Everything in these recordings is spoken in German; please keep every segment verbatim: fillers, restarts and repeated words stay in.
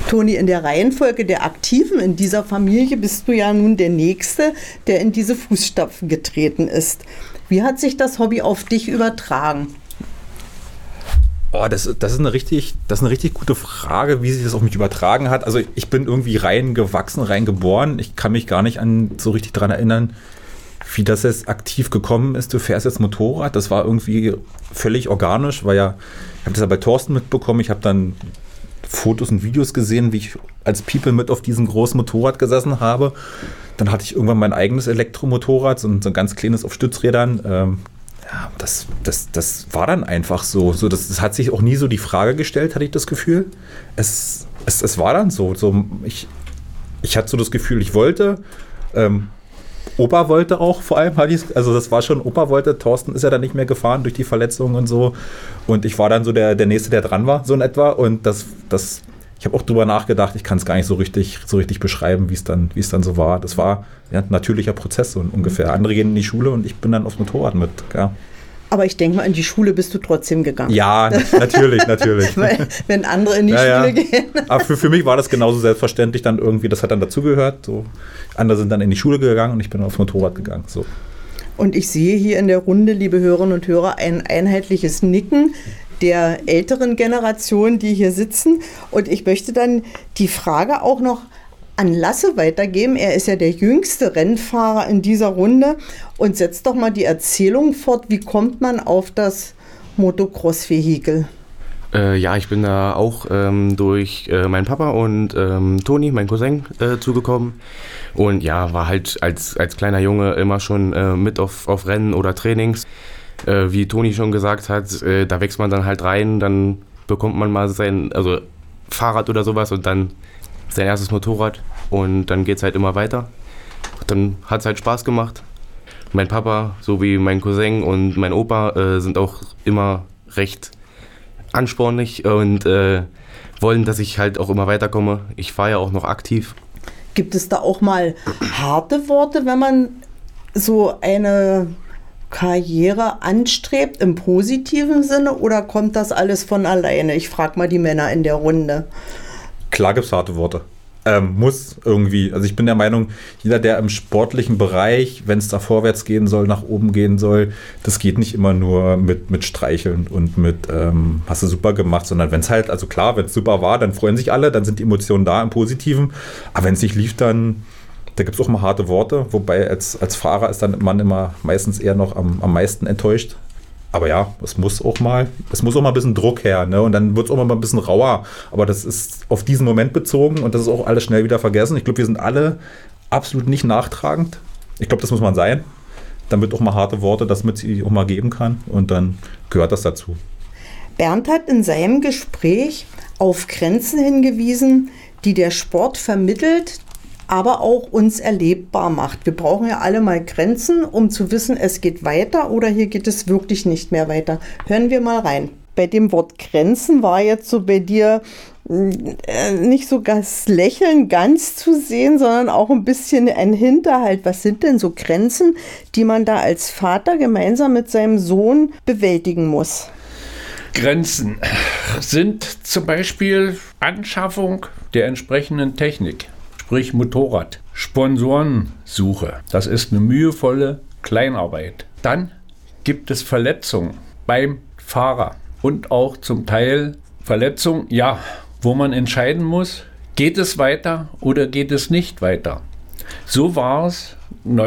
Toni, in der Reihenfolge der Aktiven in dieser Familie bist du ja nun der Nächste, der in diese Fußstapfen getreten ist. Wie hat sich das Hobby auf dich übertragen? Oh, das, das, ist eine richtig, das ist eine richtig gute Frage, wie sich das auf mich übertragen hat. Also ich bin irgendwie reingewachsen, reingeboren. Ich kann mich gar nicht an so richtig daran erinnern, wie das jetzt aktiv gekommen ist. Du fährst jetzt Motorrad. Das war irgendwie völlig organisch, weil ja, ich habe das ja bei Thorsten mitbekommen. Ich habe dann Fotos und Videos gesehen, wie ich als People mit auf diesem großen Motorrad gesessen habe. Dann hatte ich irgendwann mein eigenes Elektromotorrad, so ein, so ein ganz kleines auf Stützrädern. Ähm, ja, das, das, das war dann einfach so. so das, das hat sich auch nie so die Frage gestellt, hatte ich das Gefühl. Es, es, es war dann so. so ich, ich hatte so das Gefühl, ich wollte. Ähm, Opa wollte auch vor allem, also das war schon, Opa wollte, Thorsten ist ja dann nicht mehr gefahren durch die Verletzungen und so. Und ich war dann so der, der Nächste, der dran war, so in etwa. Und das, das ich habe auch drüber nachgedacht, ich kann es gar nicht so richtig, so richtig beschreiben, wie es dann, wie es dann so war. Das war ja, ein natürlicher Prozess so ungefähr. Andere gehen in die Schule und ich bin dann aufs Motorrad mit. Ja. Aber ich denke mal, in die Schule bist du trotzdem gegangen. Ja, natürlich, natürlich. Weil, wenn andere in die ja, Schule ja. gehen. Aber für, für mich war das genauso selbstverständlich dann irgendwie, das hat dann dazugehört. So. Andere sind dann in die Schule gegangen und ich bin aufs Motorrad gegangen. So. Und ich sehe hier in der Runde, liebe Hörerinnen und Hörer, ein einheitliches Nicken der älteren Generation, die hier sitzen. Und ich möchte dann die Frage auch noch an Lasse weitergeben. Er ist ja der jüngste Rennfahrer in dieser Runde und setzt doch mal die Erzählung fort. Wie kommt man auf das Motocross-Vehikel? Äh, ja, ich bin da auch ähm, durch äh, meinen Papa und ähm, Toni, mein Cousin, äh, zugekommen. Und ja, war halt als, als kleiner Junge immer schon äh, mit auf, auf Rennen oder Trainings. Äh, wie Toni schon gesagt hat, äh, da wächst man dann halt rein, dann bekommt man mal sein also Fahrrad oder sowas und dann sein erstes Motorrad und dann geht es halt immer weiter. Dann hat es halt Spaß gemacht. Mein Papa sowie mein Cousin und mein Opa äh, sind auch immer recht anspornlich und äh, wollen, dass ich halt auch immer weiterkomme. Ich fahre ja auch noch aktiv. Gibt es da auch mal harte Worte, wenn man so eine Karriere anstrebt, im positiven Sinne, oder kommt das alles von alleine? Ich frage mal die Männer in der Runde. Klar gibt es harte Worte. Ähm, muss irgendwie. Also ich bin der Meinung, jeder, der im sportlichen Bereich, wenn es da vorwärts gehen soll, nach oben gehen soll, das geht nicht immer nur mit, mit Streicheln und mit ähm, hast du super gemacht, sondern wenn es halt, also klar, wenn es super war, dann freuen sich alle, dann sind die Emotionen da im Positiven. Aber wenn es nicht lief, dann da gibt es auch mal harte Worte, wobei als, als Fahrer ist dann man immer meistens eher noch am, am meisten enttäuscht. Aber ja, es muss auch mal, es muss auch mal ein bisschen Druck her, ne? Und dann wird es auch mal ein bisschen rauer. Aber das ist auf diesen Moment bezogen und das ist auch alles schnell wieder vergessen. Ich glaube, wir sind alle absolut nicht nachtragend. Ich glaube, das muss man sein, damit auch mal harte Worte, das mit sie auch mal geben kann. Und dann gehört das dazu. Bernd hat in seinem Gespräch auf Grenzen hingewiesen, die der Sport vermittelt, aber auch uns erlebbar macht. Wir brauchen ja alle mal Grenzen, um zu wissen, es geht weiter oder hier geht es wirklich nicht mehr weiter. Hören wir mal rein. Bei dem Wort Grenzen war jetzt so bei dir äh, nicht so das Lächeln ganz zu sehen, sondern auch ein bisschen ein Hinterhalt. Was sind denn so Grenzen, die man da als Vater gemeinsam mit seinem Sohn bewältigen muss? Grenzen sind zum Beispiel Anschaffung der entsprechenden Technik. Sprich Motorrad, Sponsorensuche. Das ist eine mühevolle Kleinarbeit. Dann gibt es Verletzungen beim Fahrer und auch zum Teil Verletzungen, ja, wo man entscheiden muss, geht es weiter oder geht es nicht weiter. So war es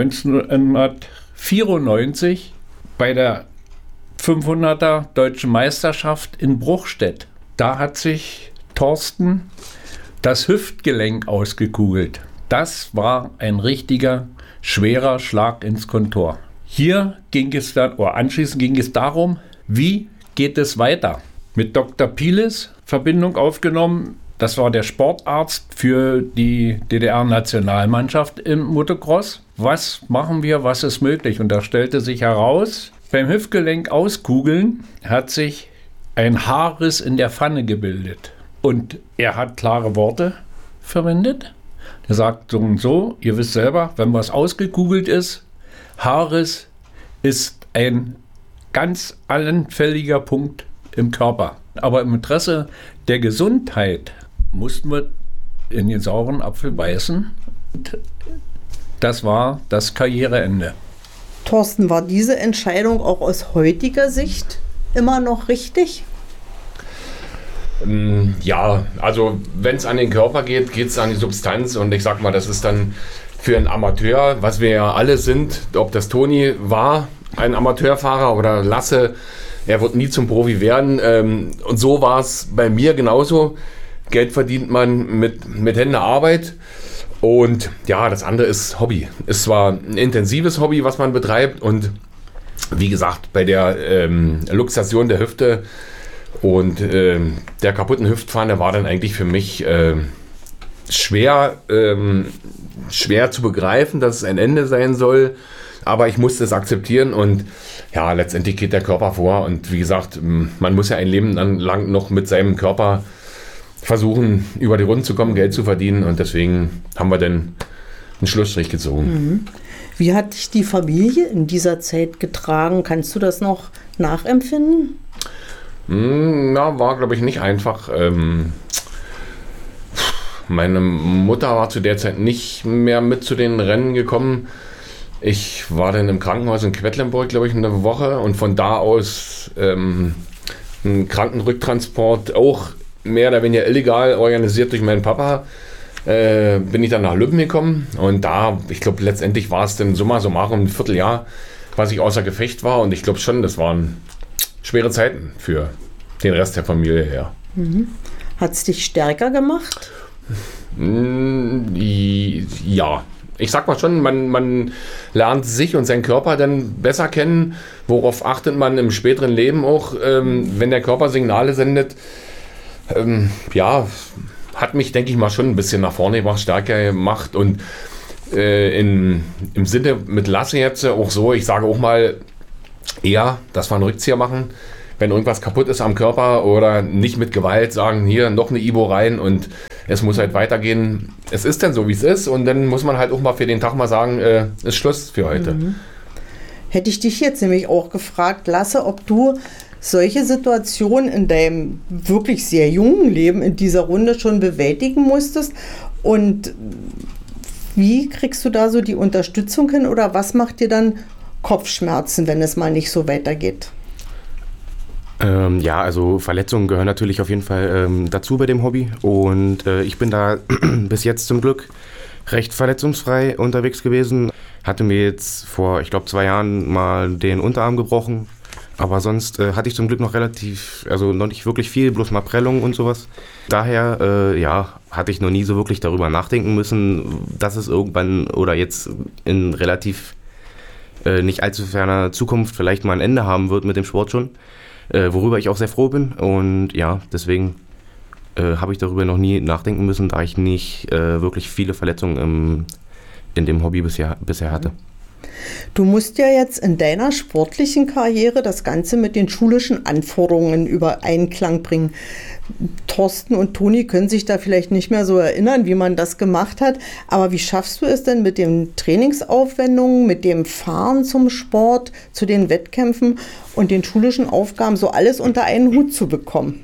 neunzehnhundertvierundneunzig bei der fünfhunderter Deutschen Meisterschaft in Bruchstedt. Da hat sich Thorsten das Hüftgelenk ausgekugelt. Das war ein richtiger, schwerer Schlag ins Kontor. Hier ging es dann, oder anschließend ging es darum, wie geht es weiter? Mit Doktor Piles Verbindung aufgenommen. Das war der Sportarzt für die D D R-Nationalmannschaft im Motocross. Was machen wir, was ist möglich? Und da stellte sich heraus, beim Hüftgelenk auskugeln hat sich ein Haarriss in der Pfanne gebildet. Und er hat klare Worte verwendet. Er sagt so und so, ihr wisst selber, wenn was ausgekugelt ist, Haarriss ist ein ganz allenfälliger Punkt im Körper. Aber im Interesse der Gesundheit mussten wir in den sauren Apfel beißen. Und das war das Karriereende. Thorsten, war diese Entscheidung auch aus heutiger Sicht immer noch richtig? Ja, also wenn es an den Körper geht, geht es an die Substanz und ich sag mal, das ist dann für einen Amateur, was wir ja alle sind, ob das Toni war, ein Amateurfahrer oder Lasse, er wird nie zum Profi werden und so war es bei mir genauso. Geld verdient man mit, mit Hände Arbeit und ja, das andere ist Hobby. Ist zwar ein intensives Hobby, was man betreibt und wie gesagt, bei der ähm, Luxation der Hüfte und ähm, der kaputten Hüftpfanne war dann eigentlich für mich ähm, schwer, ähm, schwer zu begreifen, dass es ein Ende sein soll. Aber ich musste es akzeptieren und ja, letztendlich geht der Körper vor. Und wie gesagt, man muss ja ein Leben lang noch mit seinem Körper versuchen, über die Runden zu kommen, Geld zu verdienen. Und deswegen haben wir dann einen Schlussstrich gezogen. Wie hat dich die Familie in dieser Zeit getragen? Kannst du das noch nachempfinden? Na, war, glaube ich, nicht einfach. Ähm, meine Mutter war zu der Zeit nicht mehr mit zu den Rennen gekommen. Ich war dann im Krankenhaus in Quedlinburg, glaube ich, eine Woche und von da aus ähm, ein Krankenrücktransport, auch mehr oder weniger illegal organisiert durch meinen Papa, äh, bin ich dann nach Lübben gekommen und da, ich glaube, letztendlich war es dann summa summarum ein Vierteljahr, was ich außer Gefecht war und ich glaube schon, das waren schwere Zeiten für den Rest der Familie her. Mhm. Hat es dich stärker gemacht? Ja, ich sag mal schon, man, man lernt sich und seinen Körper dann besser kennen. Worauf achtet man im späteren Leben auch, ähm, wenn der Körper Signale sendet? Ähm, ja, hat mich, denke ich mal, schon ein bisschen nach vorne gemacht, stärker gemacht und äh, in, im Sinne mit Lasse jetzt auch so, ich sage auch mal eher, dass wir einen Rückzieher machen, wenn irgendwas kaputt ist am Körper oder nicht mit Gewalt sagen, hier noch eine Ibo rein und es muss halt weitergehen. Es ist dann so, wie es ist und dann muss man halt auch mal für den Tag mal sagen, äh, ist Schluss für heute. Mhm. Hätte ich dich jetzt nämlich auch gefragt, Lasse, ob du solche Situationen in deinem wirklich sehr jungen Leben in dieser Runde schon bewältigen musstest und wie kriegst du da so die Unterstützung hin oder was macht dir dann Kopfschmerzen, wenn es mal nicht so weitergeht? Ähm, ja, also Verletzungen gehören natürlich auf jeden Fall ähm, dazu bei dem Hobby und äh, ich bin da bis jetzt zum Glück recht verletzungsfrei unterwegs gewesen. Hatte mir jetzt vor, ich glaube, zwei Jahren mal den Unterarm gebrochen, aber sonst äh, hatte ich zum Glück noch relativ, also noch nicht wirklich viel, bloß mal Prellungen und sowas. Daher, äh, ja, hatte ich noch nie so wirklich darüber nachdenken müssen, dass es irgendwann oder jetzt in relativ äh, nicht allzu ferner Zukunft vielleicht mal ein Ende haben wird mit dem Sport schon. Äh, worüber ich auch sehr froh bin und ja, deswegen äh, habe ich darüber noch nie nachdenken müssen, da ich nicht äh, wirklich viele Verletzungen im, in dem Hobby bisher, bisher hatte. Du musst ja jetzt in deiner sportlichen Karriere das Ganze mit den schulischen Anforderungen über Einklang bringen. Thorsten und Toni können sich da vielleicht nicht mehr so erinnern, wie man das gemacht hat, aber wie schaffst du es denn mit den Trainingsaufwendungen, mit dem Fahren zum Sport, zu den Wettkämpfen und den schulischen Aufgaben so alles unter einen Hut zu bekommen?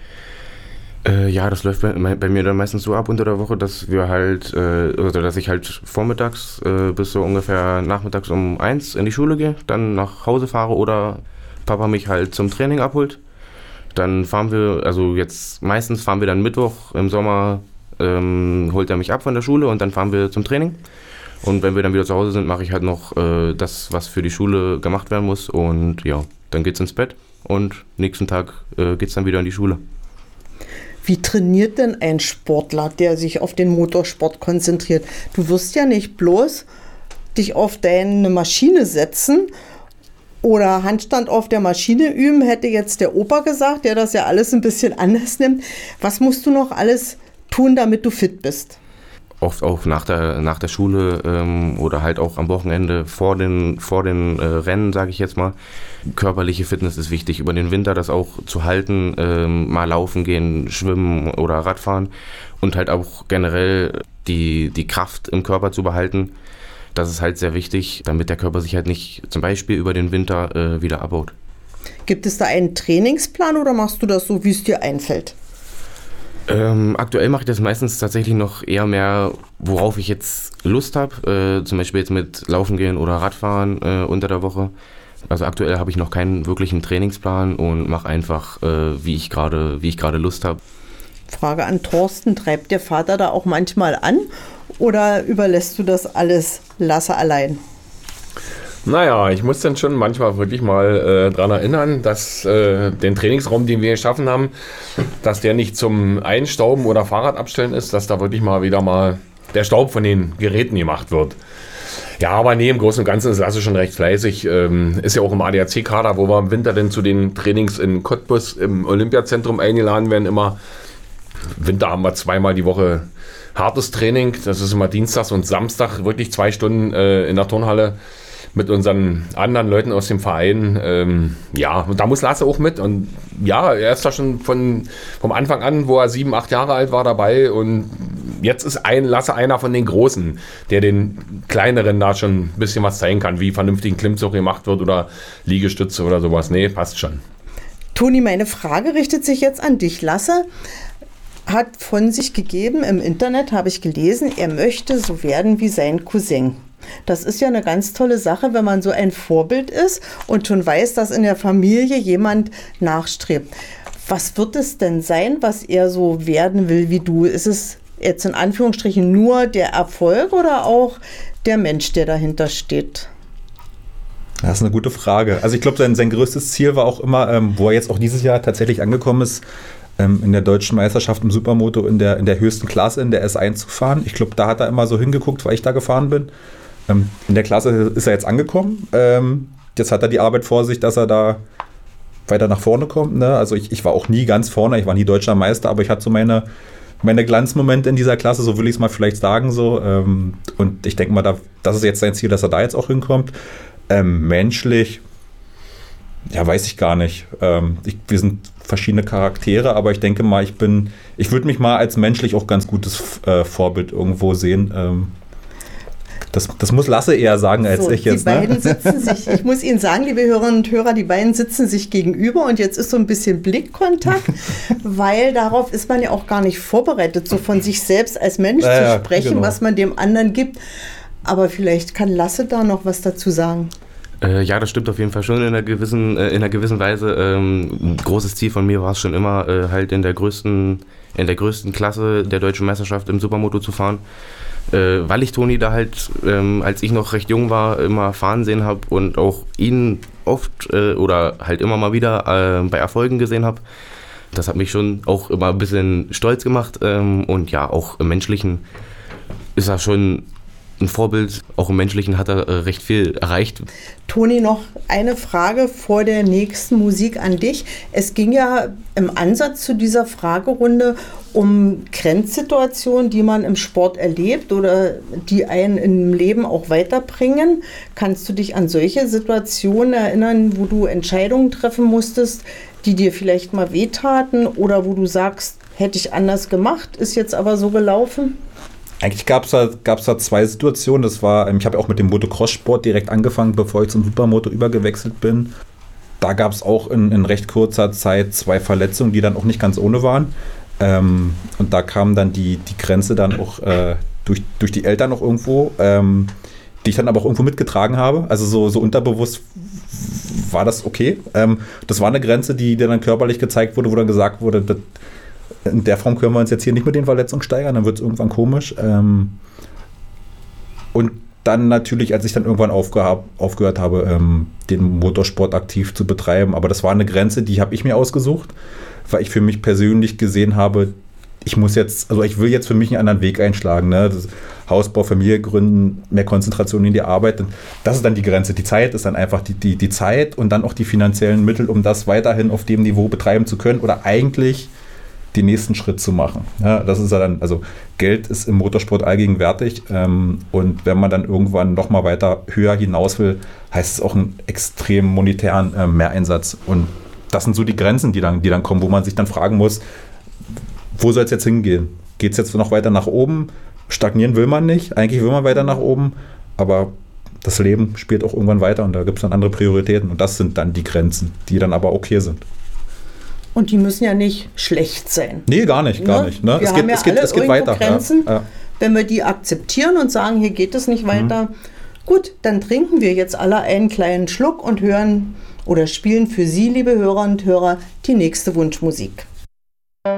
Äh, ja, das läuft bei, bei mir dann meistens so ab unter der Woche, dass wir halt, äh, oder dass ich halt vormittags äh, bis so ungefähr nachmittags um eins in die Schule gehe, dann nach Hause fahre oder Papa mich halt zum Training abholt. Dann fahren wir, also jetzt meistens fahren wir dann Mittwoch im Sommer, ähm, holt er mich ab von der Schule und dann fahren wir zum Training. Und wenn wir dann wieder zu Hause sind, mache ich halt noch äh, das, was für die Schule gemacht werden muss und ja, dann geht's ins Bett und nächsten Tag äh, geht's dann wieder in die Schule. Wie trainiert denn ein Sportler, der sich auf den Motorsport konzentriert? Du wirst ja nicht bloß dich auf deine Maschine setzen oder Handstand auf der Maschine üben, hätte jetzt der Opa gesagt, der das ja alles ein bisschen anders nimmt. Was musst du noch alles tun, damit du fit bist? Oft auch nach der, nach der Schule ähm, oder halt auch am Wochenende vor den, vor den äh, Rennen, sage ich jetzt mal. Körperliche Fitness ist wichtig, über den Winter das auch zu halten, ähm, mal laufen gehen, schwimmen oder Radfahren und halt auch generell die, die Kraft im Körper zu behalten. Das ist halt sehr wichtig, damit der Körper sich halt nicht zum Beispiel über den Winter äh, wieder abbaut. Gibt es da einen Trainingsplan oder machst du das so, wie es dir einfällt? Ähm, aktuell mache ich das meistens tatsächlich noch eher mehr, worauf ich jetzt Lust habe. Äh, zum Beispiel jetzt mit Laufen gehen oder Radfahren äh, unter der Woche. Also aktuell habe ich noch keinen wirklichen Trainingsplan und mache einfach, äh, wie ich gerade wie ich gerade Lust habe. Frage an Thorsten, treibt der Vater da auch manchmal an oder überlässt du das alles Lasse allein? Naja, ich muss dann schon manchmal wirklich mal äh, daran erinnern, dass äh, den Trainingsraum, den wir geschaffen haben, dass der nicht zum Einstauben oder Fahrradabstellen ist, dass da wirklich mal wieder mal der Staub von den Geräten gemacht wird. Ja, aber nee, im Großen und Ganzen ist Lasse schon recht fleißig. Ähm, ist ja auch im A D A C-Kader, wo wir im Winter dann zu den Trainings in Cottbus im Olympiazentrum eingeladen werden. Immer im Winter haben wir zweimal die Woche hartes Training. Das ist immer Dienstags und Samstag, wirklich zwei Stunden äh, in der Turnhalle mit unseren anderen Leuten aus dem Verein. Ähm, ja, und da muss Lasse auch mit. Und ja, er ist da schon von, vom Anfang an, wo er sieben, acht Jahre alt war, dabei. Und jetzt ist ein Lasse einer von den Großen, der den Kleineren da schon ein bisschen was zeigen kann, wie vernünftig ein Klimmzug gemacht wird oder Liegestütze oder sowas. Nee, passt schon. Toni, meine Frage richtet sich jetzt an dich. Lasse hat von sich gegeben, im Internet habe ich gelesen, er möchte so werden wie sein Cousin. Das ist ja eine ganz tolle Sache, wenn man so ein Vorbild ist und schon weiß, dass in der Familie jemand nachstrebt. Was wird es denn sein, was er so werden will wie du? Ist es jetzt in Anführungsstrichen nur der Erfolg oder auch der Mensch, der dahinter steht? Das ist eine gute Frage. Also ich glaube, sein, sein größtes Ziel war auch immer, ähm, wo er jetzt auch dieses Jahr tatsächlich angekommen ist, ähm, in der deutschen Meisterschaft im Supermoto in der, in der höchsten Klasse, in der S eins zu fahren. Ich glaube, da hat er immer so hingeguckt, weil ich da gefahren bin. Ähm, in der Klasse ist er jetzt angekommen. Ähm, jetzt hat er die Arbeit vor sich, dass er da weiter nach vorne kommt. Ne? Also ich, ich war auch nie ganz vorne, ich war nie deutscher Meister, aber ich hatte so meine, meine Glanzmomente in dieser Klasse, so will ich es mal vielleicht sagen. So. Ähm, und ich denke mal, da, das ist jetzt sein Ziel, dass er da jetzt auch hinkommt. Ähm, menschlich, ja, weiß ich gar nicht. Ähm, ich, wir sind verschiedene Charaktere, aber ich denke mal, ich bin, ich würde mich mal als menschlich auch ganz gutes äh, Vorbild irgendwo sehen. Ähm, Das, das muss Lasse eher sagen als so, ich jetzt. Die beiden ne? sitzen sich, ich muss Ihnen sagen, liebe Hörerinnen und Hörer, die beiden sitzen sich gegenüber und jetzt ist so ein bisschen Blickkontakt, weil darauf ist man ja auch gar nicht vorbereitet, so von sich selbst als Mensch ja, zu sprechen, genau. was man dem anderen gibt. Aber vielleicht kann Lasse da noch was dazu sagen. Äh, ja, das stimmt auf jeden Fall schon in einer gewissen, äh, in einer gewissen Weise. Ähm, ein großes Ziel von mir war es schon immer, äh, halt in der größten, in der größten Klasse der deutschen Meisterschaft im Supermoto zu fahren. Äh, weil ich Toni da halt, ähm, als ich noch recht jung war, immer fahren sehen habe und auch ihn oft äh, oder halt immer mal wieder äh, bei Erfolgen gesehen habe. Das hat mich schon auch immer ein bisschen stolz gemacht ähm, und ja, auch im Menschlichen ist er schon ein Vorbild. Auch im Menschlichen hat er äh, recht viel erreicht. Toni, noch eine Frage vor der nächsten Musik an dich. Es ging ja im Ansatz zu dieser Fragerunde um Grenzsituationen, die man im Sport erlebt oder die einen im Leben auch weiterbringen. Kannst du dich an solche Situationen erinnern, wo du Entscheidungen treffen musstest, die dir vielleicht mal wehtaten oder wo du sagst, hätte ich anders gemacht, ist jetzt aber so gelaufen? Eigentlich gab es da, gab's da zwei Situationen. Das war, ich habe auch mit dem Motocross-Sport direkt angefangen, bevor ich zum Supermoto übergewechselt bin. Da gab es auch in, in recht kurzer Zeit zwei Verletzungen, die dann auch nicht ganz ohne waren. Ähm, und da kam dann die, die Grenze dann auch äh, durch, durch die Eltern noch irgendwo, ähm, die ich dann aber auch irgendwo mitgetragen habe. Also so, so unterbewusst war das okay. Ähm, das war eine Grenze, die, die dann körperlich gezeigt wurde, wo dann gesagt wurde, das, in der Form können wir uns jetzt hier nicht mit den Verletzungen steigern, dann wird es irgendwann komisch. Ähm, und dann natürlich, als ich dann irgendwann aufgehab, aufgehört habe, ähm, den Motorsport aktiv zu betreiben, aber das war eine Grenze, die habe ich mir ausgesucht, weil ich für mich persönlich gesehen habe, ich muss jetzt, also ich will jetzt für mich einen anderen Weg einschlagen, ne? Das Hausbau, Familie gründen, mehr Konzentration in die Arbeit, das ist dann die Grenze. Die Zeit ist dann einfach die, die, die Zeit und dann auch die finanziellen Mittel, um das weiterhin auf dem Niveau betreiben zu können oder eigentlich den nächsten Schritt zu machen. Ja, das ist ja dann, also Geld ist im Motorsport allgegenwärtig ähm, und wenn man dann irgendwann noch mal weiter höher hinaus will, heißt es auch einen extrem monetären äh, Mehreinsatz und das sind so die Grenzen, die dann, die dann kommen, wo man sich dann fragen muss, wo soll es jetzt hingehen? Geht es jetzt noch weiter nach oben? Stagnieren will man nicht, eigentlich will man weiter nach oben, aber das Leben spielt auch irgendwann weiter und da gibt es dann andere Prioritäten und das sind dann die Grenzen, die dann aber okay sind. Und die müssen ja nicht schlecht sein. Nee, gar nicht, gar Ne? nicht. Ne? Wir Es haben geht, ja es geht, alle es geht irgendwo weiter. Grenzen. Ja. Ja. Wenn wir die akzeptieren und sagen, hier geht es nicht weiter, gut, dann trinken wir jetzt alle einen kleinen Schluck und hören oder spielen für Sie, liebe Hörer und Hörer, die nächste Wunschmusik.